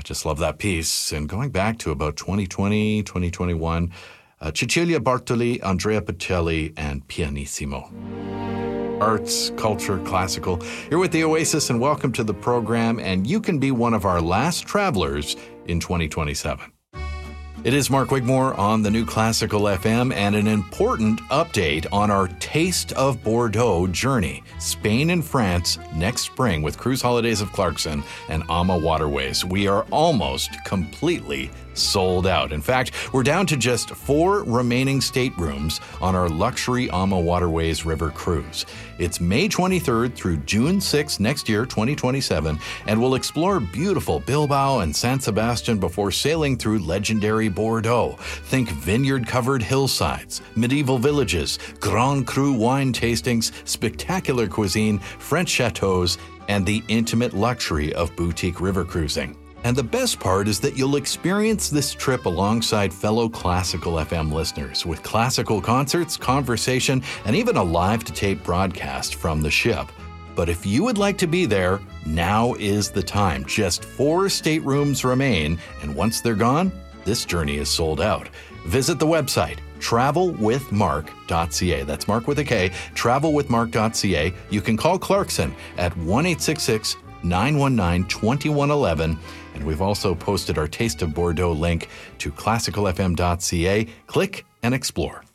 just love that piece. And going back to about 2020, 2021, Cecilia Bartoli, Andrea Bocelli, and Pianissimo. Arts, culture, classical. You're with the Oasis, and welcome to the program, and you can be one of our last travelers in 2027. It is Mark Wigmore on the new Classical FM, and an important update on our Taste of Bordeaux journey. Spain and France next spring with Cruise Holidays of Clarkson and AMA Waterways. We are almost completely sold out. In fact, we're down to just 4 remaining staterooms on our luxury AMA Waterways River cruise. It's May 23rd through June 6th next year, 2027, and we'll explore beautiful Bilbao and San Sebastian before sailing through legendary Bordeaux. Think vineyard-covered hillsides, medieval villages, Grand Cru wine tastings, spectacular cuisine, French chateaus, and the intimate luxury of boutique river cruising. And the best part is that you'll experience this trip alongside fellow Classical FM listeners with classical concerts, conversation, and even a live-to-tape broadcast from the ship. But if you would like to be there, now is the time. Just 4 staterooms remain, and once they're gone, this journey is sold out. Visit the website, travelwithmark.ca. That's Mark with a K, travelwithmark.ca. You can call Clarkson at 1-866-919-2111. And we've also posted our Taste of Bordeaux link to classicalfm.ca. Click and explore.